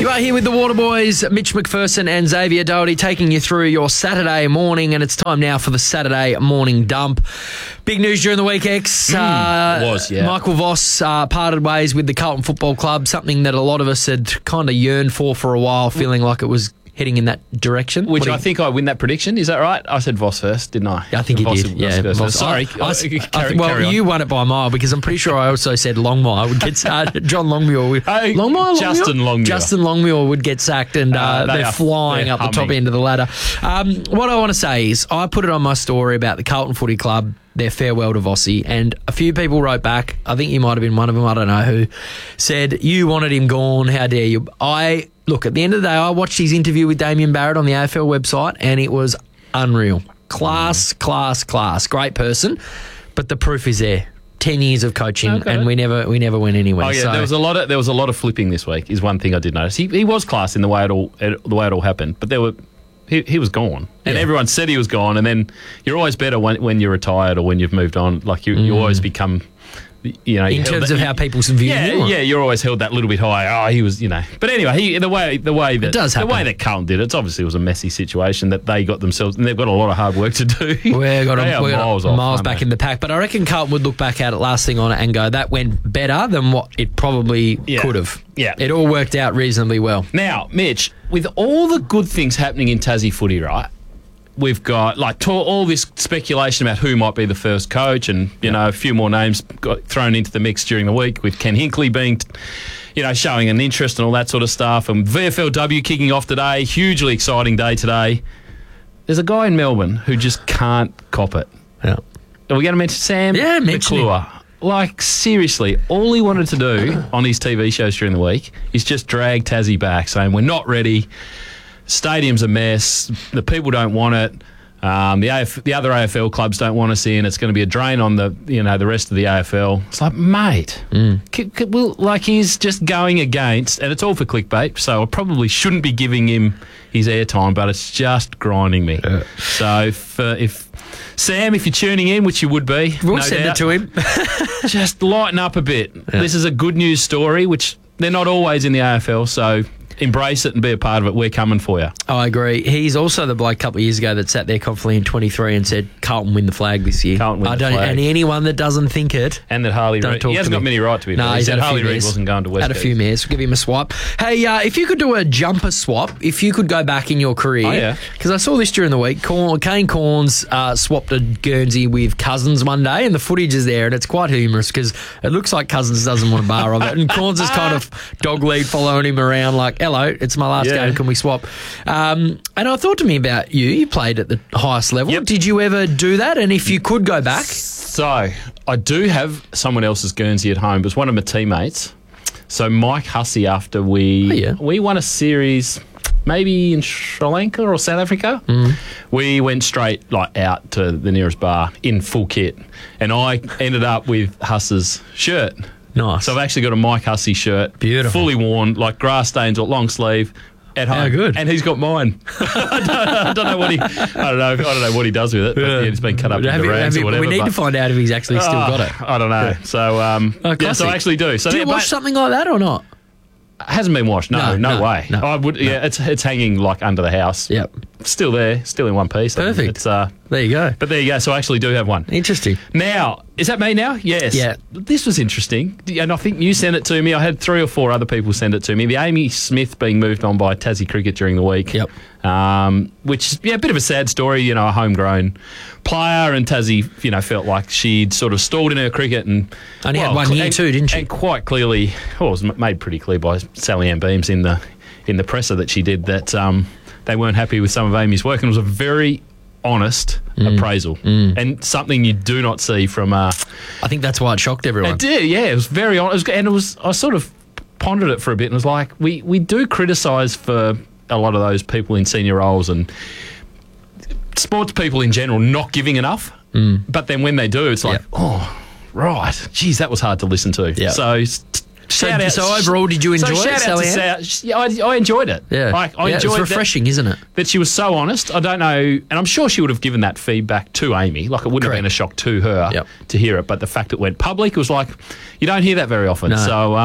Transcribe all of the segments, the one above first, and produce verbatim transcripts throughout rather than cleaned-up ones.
You are here with the Waterboys, Mitch McPherson and Xavier Doherty, taking you through your Saturday morning, and it's time now for the Saturday morning dump. Big news during the week, X. Mm, uh, it was, yeah. Michael Voss uh, parted ways with the Carlton Football Club, something that a lot of us had kind of yearned for for a while, feeling like it was heading in that direction. Which What do I you- think I win that prediction. Is that right? I said Voss first, didn't I? Yeah, I think you Voss- did. Voss Yeah, goes Voss. first. Sorry. I, I, I, Carry- think- well, carry on. you won it by a mile because I'm pretty sure I also said Longmire would get sacked. John Longmuir. Would, Hey, Longmire, Justin Longmuir. Justin Longmuir would get sacked, and uh, Uh, they they're are- flying they're up the top humming. end of the ladder. Um, what I want to say is, I put it on my story about the Carlton Footy Club, their farewell to Vossi, and a few people wrote back. I think you might have been one of them. I don't know who said you wanted him gone. How dare you? I. Look, at the end of the day, I watched his interview with Damien Barrett on the A F L website, and it was unreal. Class, class, class. Great person, but the proof is there. Ten years of coaching, Okay. and we never, we never went anywhere. Oh yeah, so, there was a lot of there was a lot of flipping this week. Is one thing I did notice. He he was class in the way it all the way it all happened, but there were he, he was gone, and Yeah. everyone said he was gone. And then you're always better when when you're retired or when you've moved on. Like you, you always become. You know, in held terms that- of how people view yeah, you. or- yeah, you're always held that little bit high. Oh, he was, you know. But anyway, he, the way the way that does the happen. way that Carlton did it, it's obviously was a messy situation that they got themselves, and they've got a lot of hard work to do. We've got, They a, are we've got miles a- off, miles aren't back they? in the pack, but I reckon Carlton would look back at it last thing on it and go, that went better than what it probably Yeah. could have. Yeah. It all worked out reasonably well. Now, Mitch, with all the good things happening in Tassie footy, right? We've got like to- all this speculation about who might be the first coach, and you know a few more names got thrown into the mix during the week, with Ken Hinkley being, you know, showing an interest and all that sort of stuff, and V F L W kicking off today. Hugely exciting day today. There's a guy in Melbourne who just can't cop it. Yeah. Are we going to mention Sam? Yeah, mention him. McClure. Like, seriously, all he wanted to do on his T V shows during the week is just drag Tassie back, saying we're not ready. Stadium's a mess. The people don't want it. Um, the A F, the other A F L clubs don't want us in. It's going to be a drain on the you know the rest of the A F L. It's like, mate, c- c- well, like he's just going against, and it's all for clickbait. So I probably shouldn't be giving him his airtime, but it's just grinding me. So if, uh, if Sam, if you're tuning in, which you would be, We'll no send doubt, it to him. just lighten up a bit. This is a good news story, which they're not always in the A F L, so embrace it and be a part of it. We're coming for you. I agree. He's also the bloke a couple of years ago that sat there confidently in twenty-three and said, Carlton win the flag this year. Carlton win I the don't, flag. And anyone that doesn't think it, And that Harley Don't Reid, talk he to hasn't me. got many right to be. No, he he's said had a few Harley Reid mares. wasn't going to West Had a few mares. We'll give him a swipe. Hey, uh, if you could do a jumper swap, if you could go back in your career, Oh, yeah. because I saw this during the week, Corn, Kane Corns uh, swapped a Guernsey with Cousins one day, and the footage is there, and it's quite humorous because it looks like Cousins doesn't want a bar of it, and Corns is kind of dog lead following him around like, hello, it's my last Yeah. game, can we swap? Um, and I thought to me about you, you played at the highest level. Yep. Did you ever do that? And if you could go back? So I do have someone else's Guernsey at home, but it's one of my teammates. So Mike Hussey, after we Oh, yeah. we won a series, maybe in Sri Lanka or South Africa, Mm. we went straight like out to the nearest bar in full kit, and I ended up with Huss's shirt. Nice. So I've actually got a Mike Hussey shirt, Beautiful. fully worn, like grass stains or long sleeve. At home. How good. And he's got mine. I, don't, I don't know what he. I don't know. I don't know what he does with it. But Yeah. yeah, it's been cut up Have into you- rags have you- or whatever. we need but- to find out if he's actually still Ah, got it. I don't know. So um, Oh, yeah, so classic. I actually do. So Do you yeah, watch but- something like that or not? hasn't been washed. No, No, no, no, way. no, I would. Yeah, it's it's hanging like under the house. Yep. Still there, still in one piece. Perfect. It's uh, There you go. but there you go. So I actually do have one. Interesting. Now, is that me now? Yes. Yeah. This was interesting. And I think you sent it to me. I had three or four other people send it to me. The Amy Smith being moved on by Tassie Cricket during the week. Yep. Um, which, yeah, a bit of a sad story, you know, a homegrown player, and Tassie, you know, felt like she'd sort of stalled in her cricket and... Only had one year and- too, didn't she? And quite clearly, well, it was m- made pretty clear by Sally Ann Beams in the in the presser that she did that um, they weren't happy with some of Amy's work, and it was a very honest Mm. appraisal and something you do not see from... Uh, I think that's why it shocked everyone. it did, yeah. It was very honest. And it was, I sort of pondered it for a bit and was like, we, we do criticise for a lot of those people in senior roles and sports people in general not giving enough. Mm. But then when they do, it's like, Yep. oh, right. Geez, that was hard to listen to. Yep. So, s- So, shout out- so overall, did you enjoy so it, shout out Sally to Ann? Sa- yeah, I, I enjoyed it. Yeah. Like, I yeah, enjoyed it's that- refreshing, isn't it? that she was so honest. I don't know, and I'm sure she would have given that feedback to Amy. Like, it wouldn't Correct. have been a shock to her Yep. to hear it, but the fact it went public was like, you don't hear that very often. No. So, um,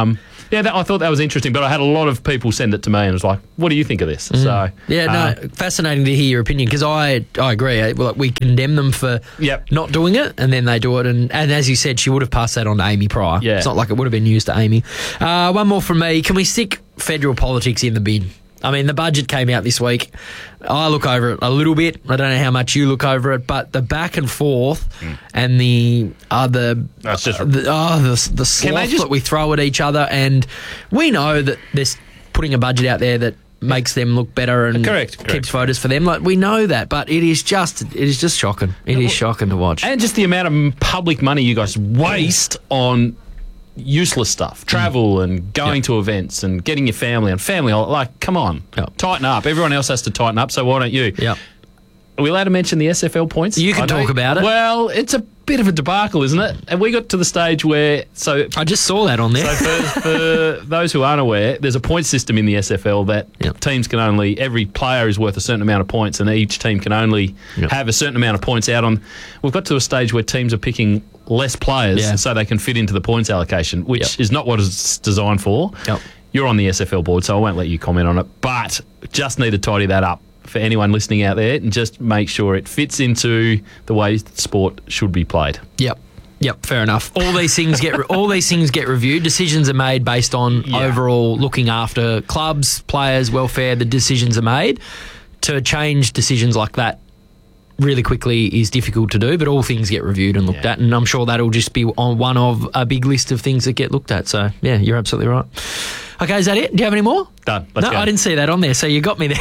Yeah, that, I thought that was interesting, but I had a lot of people send it to me and was like, what do you think of this? Mm. So Yeah, no, uh, fascinating to hear your opinion because I, I agree. I, well, we condemn them for Yep. not doing it and then they do it. And, and as you said, she would have passed that on to Amy Pryor. Yeah. It's not like it would have been used to Amy. Uh, one more from me. Can we stick federal politics in the bin? I mean, the budget came out this week. I look over it a little bit. I don't know how much you look over it, but the back and forth mm. and the other, That's just, uh, the, oh, the, the sloth just, that we throw at each other, and we know that there's putting a budget out there that makes them look better and correct, correct. keeps voters for them. Like we know that, but it is just it is just shocking. It is shocking to watch, and just the amount of public money you guys waste on useless stuff, travel and going yep. to events and getting your family and family. Like, come on, yep. tighten up. Everyone else has to tighten up, so why don't you? Yeah. Are we allowed to mention the S F L points? You can talk about it. Well, it's a bit of a debacle, isn't it? And we got to the stage where... so I just saw that on there. So for, for those who aren't aware, there's a point system in the S F L that yep. teams can only... every player is worth a certain amount of points and each team can only yep. have a certain amount of points out on... We've got to a stage where teams are picking less players yeah. so they can fit into the points allocation, which yep. is not what it's designed for. Yep. You're on the S F L board, so I won't let you comment on it, but just need to tidy that up for anyone listening out there and just make sure it fits into the way sport should be played. Yep. Yep, fair enough. All these things get re- all these things get reviewed. Decisions are made based on yeah. overall looking after clubs, players' welfare. The decisions are made. To change decisions like that really quickly is difficult to do, but all things get reviewed and looked yeah. at, and I'm sure that'll just be on one of a big list of things that get looked at. So, yeah, you're absolutely right. Okay, is that it? Do you have any more? Done. Let's no, go. I didn't see that on there, so you got me there.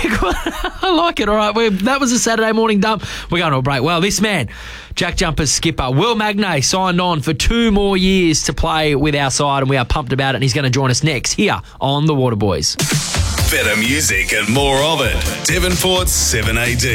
I like it. All right, we're, that was a Saturday morning dump. We're going to a break. Well, this man, Jack Jumpers skipper, Will Magnay, signed on for two more years to play with our side, and we are pumped about it, and he's going to join us next here on The Waterboys. Better music and more of it. Devonport's seven A D.